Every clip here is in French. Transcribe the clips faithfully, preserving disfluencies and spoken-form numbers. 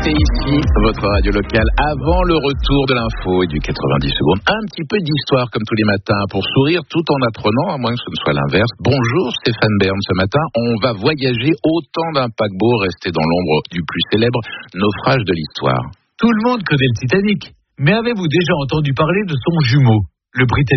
C'est ici, votre radio locale, avant le retour de l'info et du quatre-vingt-dix secondes. Un petit peu d'histoire comme tous les matins pour sourire tout en apprenant, à moins que ce ne soit l'inverse. Bonjour Stéphane Bern, ce matin, on va voyager au temps d'un paquebot resté dans l'ombre du plus célèbre naufrage de l'histoire. Tout le monde connaît le Titanic, mais avez-vous déjà entendu parler de son jumeau, le Britannique ?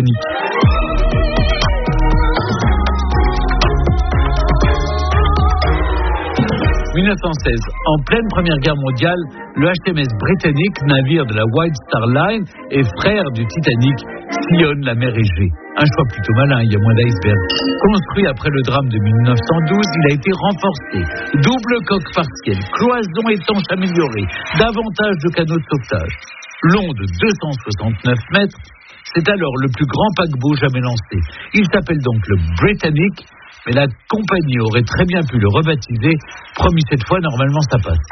dix-neuf cent seize, en pleine Première Guerre mondiale, le H M S Britannic, navire de la White Star Line et frère du Titanic, sillonne la mer Égée. Un choix plutôt malin, il y a moins d'icebergs. Construit après le drame de mille neuf cent douze, il a été renforcé. Double coque partielle, cloison étanche améliorée, davantage de canaux de sauvetage. Long de deux cent soixante-neuf mètres, c'est alors le plus grand paquebot jamais lancé. Il s'appelle donc le Britannic, mais la compagnie aurait très bien pu le rebaptiser. Promis cette fois, normalement ça passe.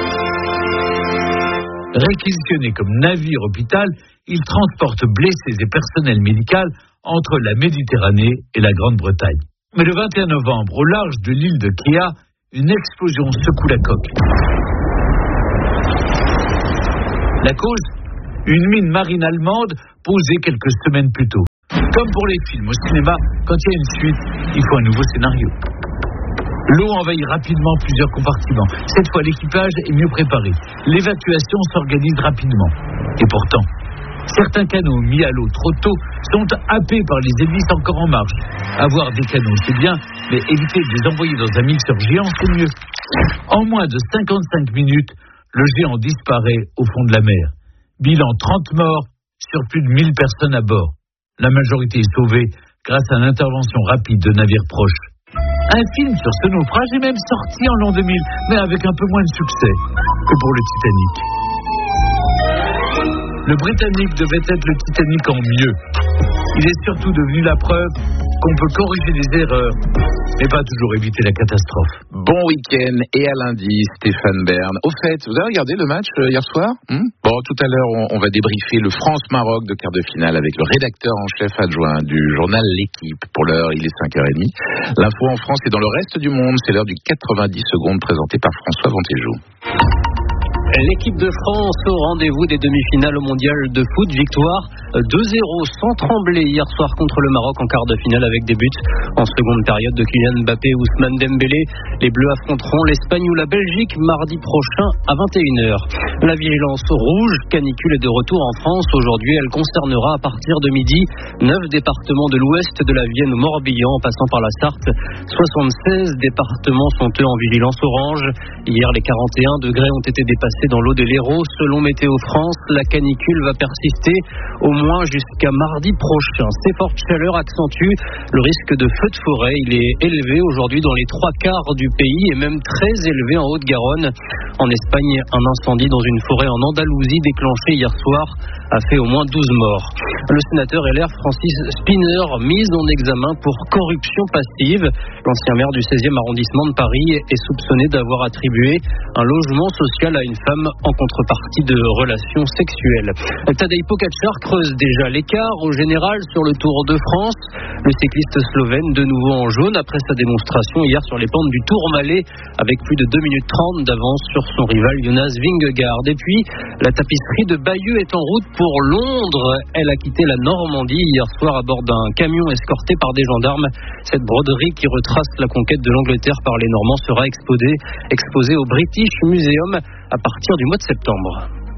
Réquisitionné comme navire hôpital, il transporte blessés et personnel médical entre la Méditerranée et la Grande-Bretagne. Mais le vingt et un novembre, au large de l'île de Kea, une explosion secoue la coque. La cause ? Une mine marine allemande posée quelques semaines plus tôt. Comme pour les films, au cinéma, quand il y a une suite, il faut un nouveau scénario. L'eau envahit rapidement plusieurs compartiments. Cette fois, l'équipage est mieux préparé. L'évacuation s'organise rapidement. Et pourtant, certains canaux mis à l'eau trop tôt sont happés par les hélices encore en marche. Avoir des canaux, c'est bien, mais éviter de les envoyer dans un mixeur géant, c'est mieux. En moins de cinquante-cinq minutes, le géant disparaît au fond de la mer. Bilan trente morts sur plus de mille personnes à bord. La majorité est sauvée grâce à l'intervention rapide de navires proches. Un film sur ce naufrage est même sorti en l'an deux mille, mais avec un peu moins de succès que pour le Titanic. Le Britannic devait être le Titanic en mieux. Il est surtout devenu la preuve qu'on peut corriger les erreurs, mais pas toujours éviter la catastrophe. Bon week-end et à lundi, Stéphane Bern. Au fait, vous avez regardé le match euh, hier soir hmm Bon, tout à l'heure, on, on va débriefer le France-Maroc de quart de finale avec le rédacteur en chef adjoint du journal L'Équipe. Pour l'heure, il est cinq heures trente. L'info en France et dans le reste du monde, c'est l'heure du quatre-vingt-dix secondes présenté par François Ventéjou. L'équipe de France au rendez-vous des demi-finales au mondial de foot. Victoire deux zéro sans trembler hier soir contre le Maroc en quart de finale avec des buts en seconde période de Kylian Mbappé et Ousmane Dembélé. Les Bleus affronteront l'Espagne ou la Belgique mardi prochain à vingt et une heures. La vigilance rouge canicule est de retour en France. Aujourd'hui, elle concernera à partir de midi neuf départements de l'ouest de la Vienne au Morbihan en passant par la Sarthe. soixante-seize départements sont eux en vigilance orange. Hier, les quarante et un degrés ont été dépassés dans l'eau de l'Hérault. Selon Météo France, la canicule va persister au moins jusqu'à mardi prochain. Ces fortes chaleurs accentuent le risque de feu de forêt. Il est élevé aujourd'hui dans les trois quarts du pays et même très élevé en Haute-Garonne. En Espagne, un incendie dans une forêt en Andalousie déclenché hier soir a fait au moins douze morts. Le sénateur L R Francis Spinner, mis en examen pour corruption passive. L'ancien maire du seizième arrondissement de Paris est soupçonné d'avoir attribué un logement social à une femme en contrepartie de relations sexuelles. Tadej Pogačar creuse déjà l'écart au général sur le Tour de France. Le cycliste slovène de nouveau en jaune après sa démonstration hier sur les pentes du Tourmalet avec plus de deux minutes trente d'avance sur son rival Jonas Vingegaard. Et puis, la tapisserie de Bayeux est en route pour Londres. Elle a quitté la Normandie hier soir à bord d'un camion escorté par des gendarmes. Cette broderie qui retrace la conquête de l'Angleterre par les Normands sera exposée, exposée au British Museum à partir du mois de septembre.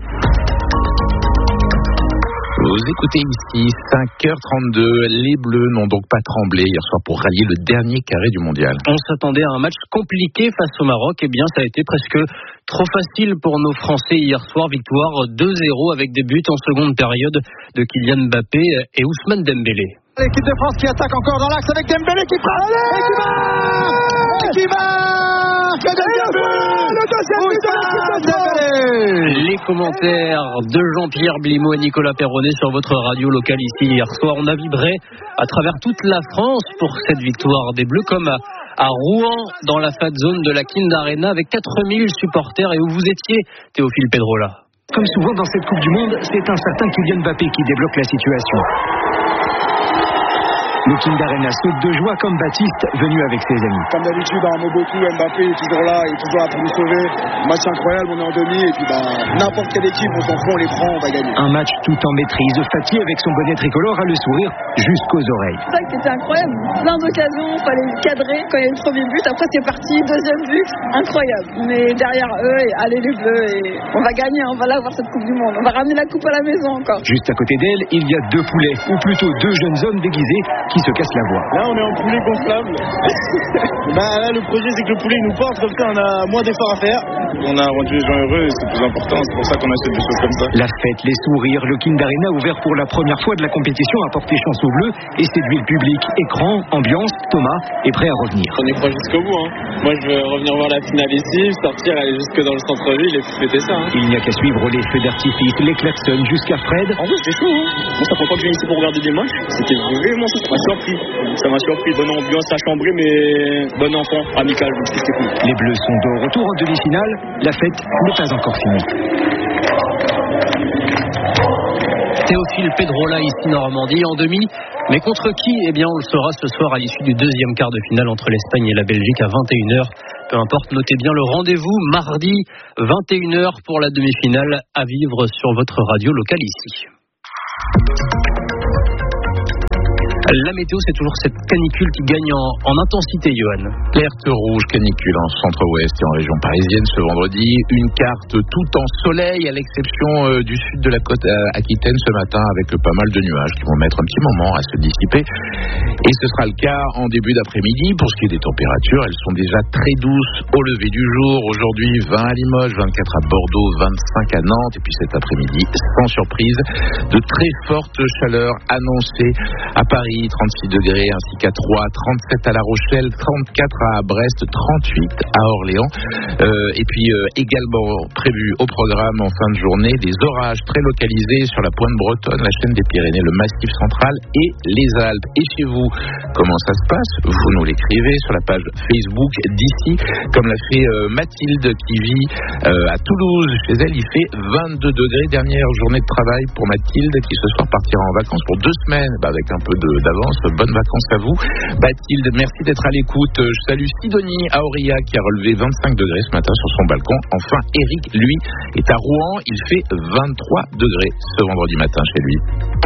Vous écoutez ici cinq heures trente-deux. Les Bleus n'ont donc pas tremblé hier soir pour rallier le dernier carré du mondial. On s'attendait à un match compliqué face au Maroc. Eh bien, ça a été presque trop facile pour nos Français hier soir. Victoire deux zéro avec des buts en seconde période de Kylian Mbappé et Ousmane Dembélé. L'équipe de France qui attaque encore dans l'axe avec Dembélé qui frappe et qui marque et qui marque le deuxième but, le deuxième but de l'équipe de France. Les commentaires de Jean-Pierre Blimaud et Nicolas Perronnet sur votre radio locale ici hier soir. On a vibré à travers toute la France pour cette victoire des Bleus, comme à, à Rouen dans la Fat Zone de la Kind Arena avec quatre mille supporters. Et où vous étiez, Théophile Pedrola? Comme souvent dans cette Coupe du Monde, c'est un certain Kylian Mbappé qui débloque la situation. Le King Arena saute de joie comme Baptiste, venu avec ses amis. Comme d'habitude, on aime beaucoup, Mbappé est toujours là, il est toujours là pour nous sauver. Match incroyable, on est en demi et puis bah, n'importe quelle équipe, on s'en fout, on les prend, on va gagner. Un match tout en maîtrise. Fati avec son bonnet tricolore a le sourire jusqu'aux oreilles. C'est ça qui était incroyable. Plein d'occasions, il fallait cadrer quand il y a eu le premier but. Après c'est parti, deuxième but, incroyable. Mais derrière eux, et allez les Bleus, et on va gagner, on va là voir cette Coupe du Monde. On va ramener la coupe à la maison encore. Juste à côté d'elle, il y a deux poulets, ou plutôt deux jeunes hommes déguisés qui se cassent la voix. Là on est en poulet gonflable. Bah là le projet c'est que le poulet nous porte, comme ça on a moins d'efforts à faire. On a rendu les gens heureux et c'est le plus important, c'est pour ça qu'on achète des choses comme ça. La fête, les sourires, le King Arena ouvert pour la première fois de la compétition a porté chance aux Bleus et séduit le public. Écran, ambiance, Thomas est prêt à revenir. On y croit jusqu'au bout. Hein. Moi je veux revenir voir la finale ici, sortir, aller jusque dans le centre-ville et fêter ça. Hein. Il n'y a qu'à suivre les feux d'artifice, les klaxons jusqu'à Fred. En vrai c'est chaud. Hein. Moi ça prend pas que je viens ici pour regarder des matchs. C'était vraiment ça. Ça m'a surpris. Ça m'a surpris. Bonne ambiance à chambrer mais bon enfant, amical. Donc c'était cool. Les Bleus sont de retour en demi-finale. La fête n'est pas encore finie. Théophile Pedrola ici Normandie en demi, mais contre qui? Eh bien on le saura ce soir à l'issue du deuxième quart de finale entre l'Espagne et la Belgique à vingt et une heures. Peu importe, notez bien le rendez-vous mardi vingt et une heures pour la demi-finale à vivre sur votre radio locale ici. La météo, c'est toujours cette canicule qui gagne en, en intensité, Johan. Alerte rouge canicule en centre-ouest et en région parisienne ce vendredi. Une carte tout en soleil à l'exception euh, du sud de la côte euh, aquitaine ce matin avec euh, pas mal de nuages qui vont mettre un petit moment à se dissiper. Et ce sera le cas en début d'après-midi. Pour ce qui est des températures, elles sont déjà très douces au lever du jour. Aujourd'hui, vingt à Limoges, vingt-quatre à Bordeaux, vingt-cinq à Nantes. Et puis cet après-midi, sans surprise, de très fortes chaleurs annoncées à Paris. trente-six degrés ainsi qu'à Troyes, trente-sept à La Rochelle, trente-quatre à Brest, trente-huit à Orléans. Euh, et puis euh, également prévu au programme en fin de journée des orages très localisés sur la pointe bretonne, la chaîne des Pyrénées, le Massif central et les Alpes. Et chez vous, comment ça se passe? Vous nous l'écrivez sur la page Facebook d'ici, comme l'a fait euh, Mathilde qui vit euh, à Toulouse. Chez elle, il fait vingt-deux degrés. Dernière journée de travail pour Mathilde qui ce soir partira en vacances pour deux semaines, bah, avec un peu de d'avance. Bonnes vacances à vous. Mathilde, merci d'être à l'écoute. Je salue Sidonie à Aurillac qui a relevé vingt-cinq degrés ce matin sur son balcon. Enfin, Eric, lui, est à Rouen. Il fait vingt-trois degrés ce vendredi matin chez lui.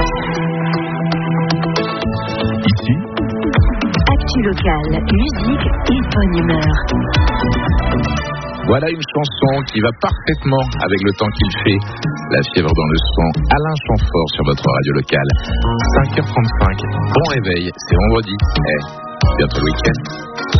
Ici, actu locale, musique et bonne humeur. Voilà une chanson qui va parfaitement avec le temps qu'il fait. La fièvre dans le son. Alain Chamfort sur votre radio locale. cinq heures trente-cinq. Bon réveil. C'est vendredi. Eh, bientôt le week-end.